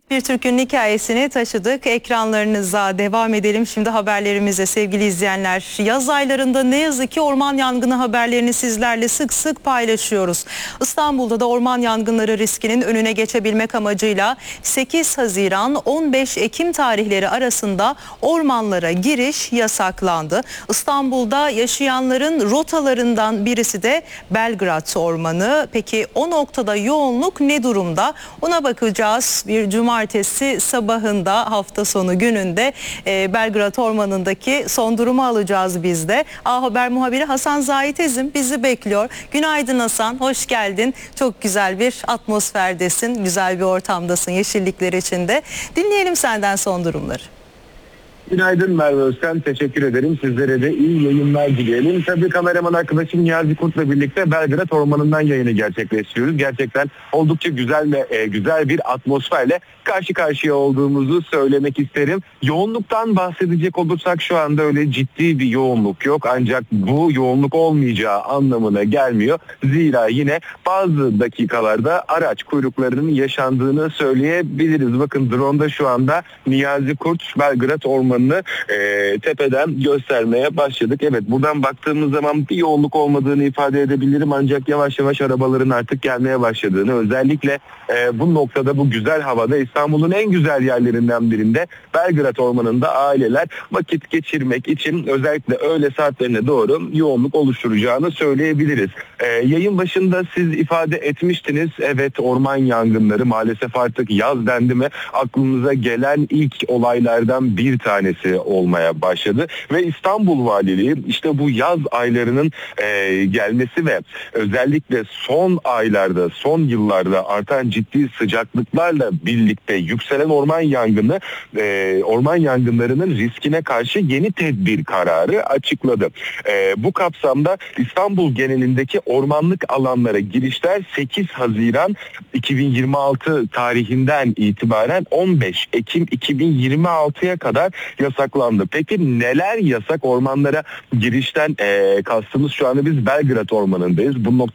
Bir Türk'ün hikayesini taşıdık. Ekranlarınıza devam edelim. Şimdi haberlerimize sevgili izleyenler. Yaz aylarında ne yazık ki orman yangını haberlerini sizlerle sık sık paylaşıyoruz. İstanbul'da da orman yangınları riskinin önüne geçebilmek amacıyla 8 Haziran 15 Ekim tarihleri arasında ormanlara giriş yasaklandı. İstanbul'da yaşayanların rotalarından birisi de Belgrad Ormanı. Peki o noktada yoğunluk ne durumda? Ona bakacağız. Bir cumartesi sabahında, hafta sonu gününde Belgrad Ormanı'ndaki son durumu alacağız biz de. A Haber muhabiri Hasan Zahit Ezim bizi bekliyor. Günaydın Hasan, hoş geldin. Çok güzel bir atmosferdesin, güzel bir ortamdasın, yeşillikler içinde. Dinleyelim senden son durumları. Günaydın Merve Özkan, teşekkür ederim. Sizlere de iyi yayınlar dileyelim. Tabii kameraman arkadaşım Niyazi Kurt'la birlikte Belgrad Ormanı'ndan yayını gerçekleştiriyoruz. Gerçekten oldukça güzel ve güzel bir atmosferle karşı karşıya olduğumuzu söylemek isterim. Yoğunluktan bahsedecek olursak şu anda öyle ciddi bir yoğunluk yok. Ancak bu yoğunluk olmayacağı anlamına gelmiyor. Zira yine bazı dakikalarda araç kuyruklarının yaşandığını söyleyebiliriz. Bakın drone'da şu anda Niyazi Kurt Belgrad Ormanı'nı tepeden göstermeye başladık. Evet, buradan baktığımız zaman bir yoğunluk olmadığını ifade edebilirim. Ancak yavaş yavaş arabaların artık gelmeye başladığını, özellikle bu noktada, bu güzel havada, İstanbul'un en güzel yerlerinden birinde Belgrad Ormanı'nda aileler vakit geçirmek için özellikle öğle saatlerine doğru yoğunluk oluşturacağını söyleyebiliriz. Yayın başında siz ifade etmiştiniz. Evet, orman yangınları maalesef artık yaz dendi mi aklınıza gelen ilk olaylardan bir tanesi olmaya başladı. Ve İstanbul Valiliği işte bu yaz aylarının gelmesi ve özellikle son aylarda, son yıllarda artan ciddi sıcaklıklarla birlikte yükselen orman yangınlarının riskine karşı yeni tedbir kararı açıkladı. Bu kapsamda İstanbul genelindeki ormanlık alanlara girişler 8 Haziran 2026 tarihinden itibaren 15 Ekim 2026'ya kadar yasaklandı. Peki neler yasak? Ormanlara girişten kastımız, şu anda biz Belgrad Ormanı'ndayız. Bu